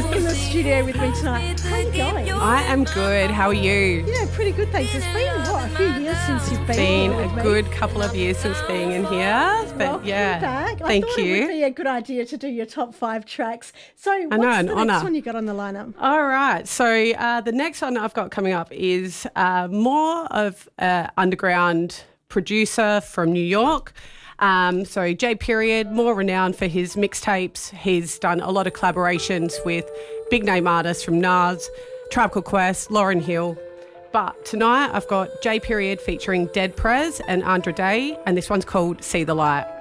in the studio with me tonight. How are you going? I am good. How are you? Yeah, pretty good, thanks. It's been, a few years since you've been Been here with a me. good couple of years since being in here. But Welcome yeah, back. thank I thought you. it would be a good idea to do your top 5 tracks. So what's know, an the honour. next one you got on the lineup? All right. So the next one I've got coming up is more of an underground producer from New York. So J Period, more renowned for his mixtapes. He's done a lot of collaborations with big name artists from Nas, Tribe Called Quest, Lauryn Hill. But tonight I've got J Period featuring Dead Prez and Andra Day, and this one's called See the Light.